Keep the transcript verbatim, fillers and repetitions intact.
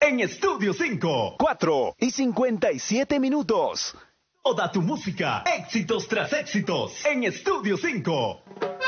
en Estudio cinco. cuatro y cincuenta y siete minutos. Toda tu música, éxitos tras éxitos, en Estudio cinco.